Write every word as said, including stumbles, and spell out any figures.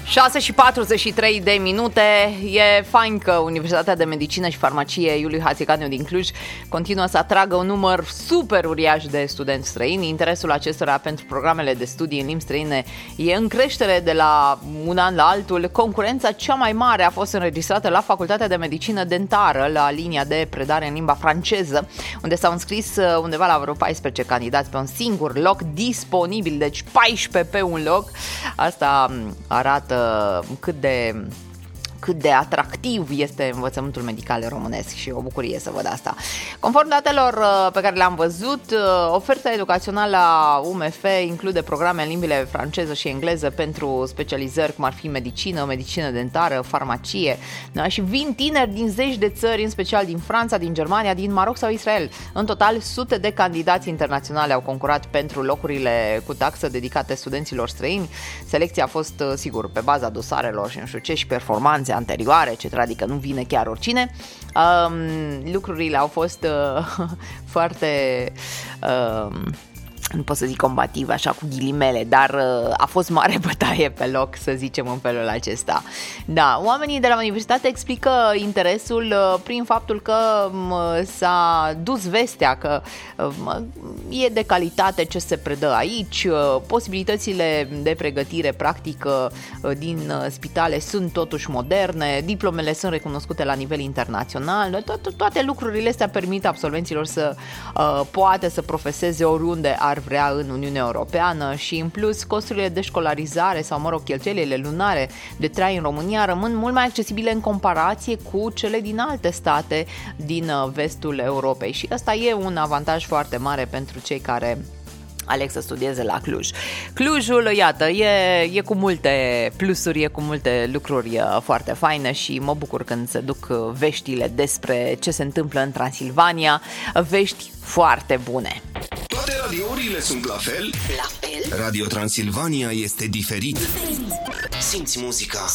șase și patruzeci și trei de minute. E fain că Universitatea de Medicină și Farmacie Iuliu Hațiganiu din Cluj continuă să atragă un număr super uriaș de studenți străini. Interesul acestora pentru programele de studii în limbi străine e în creștere de la un an la altul. Concurența cea mai mare a fost înregistrată la Facultatea de Medicină Dentară, la linia de predare în limba franceză, unde s-au înscris undeva la vreo paisprezece candidați pe un singur loc disponibil, deci paisprezece pe un loc. Asta arată cât de cât de atractiv este învățământul medical românesc și o bucurie să văd asta. Conform datelor pe care le-am văzut, oferta educațională a U M F include programe în limbile franceză și engleză pentru specializări cum ar fi medicină, medicină dentară, farmacie, da? Și vin tineri din zeci de țări, în special din Franța, din Germania, din Maroc sau Israel. În total, sute de candidați internaționale au concurat pentru locurile cu taxă dedicate studenților străini. Selecția a fost, sigur, pe baza dosarelor și nu știu ce și performanțe anterioare, et cetera, adică nu vine chiar oricine. Um, lucrurile au fost uh, foarte uh, nu pot să zic combativ, așa cu ghilimele, dar uh, a fost mare bătaie pe loc, să zicem în felul acesta. Da, oamenii de la universitate explică interesul uh, prin faptul că uh, s-a dus vestea că uh, e de calitate ce se predă aici, uh, posibilitățile de pregătire practică uh, din uh, spitale sunt totuși moderne, diplomele sunt recunoscute la nivel internațional, to- toate lucrurile astea permit absolvenților să uh, poată să profeseze oriunde ar vrea în Uniunea Europeană și în plus costurile de școlarizare sau mă rog cheltuielile lunare de trai în România rămân mult mai accesibile în comparație cu cele din alte state din vestul Europei și asta e un avantaj foarte mare pentru cei care aleg să studieze la Cluj. Clujul, iată, e, e cu multe plusuri, e cu multe lucruri foarte faine și mă bucur când se duc veștile despre ce se întâmplă în Transilvania, vești foarte bune. Toate radiourile sunt la fel? La fel? Radio Transilvania este diferit. Simți muzica.